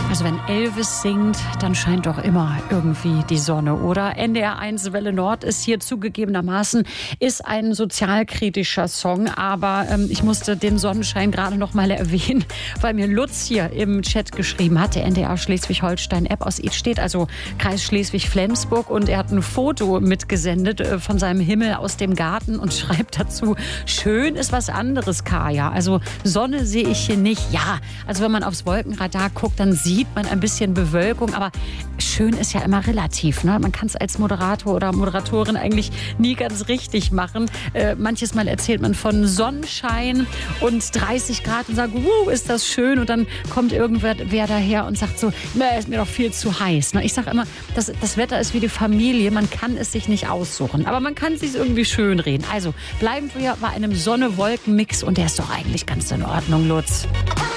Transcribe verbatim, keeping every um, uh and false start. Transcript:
Also wenn Elvis singt, dann scheint doch immer irgendwie die Sonne, oder? N D R eins Welle Nord ist hier zugegebenermaßen ist ein sozialkritischer Song, aber ähm, ich musste den Sonnenschein gerade noch mal erwähnen, weil mir Lutz hier im Chat geschrieben hat, der N D R Schleswig-Holstein-App aus Idstedt, also Kreis Schleswig-Flensburg, und er hat ein Foto mitgesendet äh, von seinem Himmel aus dem Garten und schreibt dazu: Schön ist was anderes, Kaya. Also Sonne sehe ich hier nicht. Ja, also wenn man aufs Wolkenradar guckt, dann sieht man ein bisschen Bewölkung, aber schön ist ja immer relativ, ne? Man kann es als Moderator oder Moderatorin eigentlich nie ganz richtig machen. Äh, manches Mal erzählt man von Sonnenschein und dreißig Grad und sagt, uh, ist das schön, und dann kommt irgendwer wer daher und sagt so, na, ist mir doch viel zu heiß. Ne? Ich sage immer, das, das Wetter ist wie die Familie, man kann es sich nicht aussuchen, aber man kann es sich irgendwie schön reden. Also bleiben wir bei einem Sonne-Wolken-Mix, und der ist doch eigentlich ganz in Ordnung, Lutz.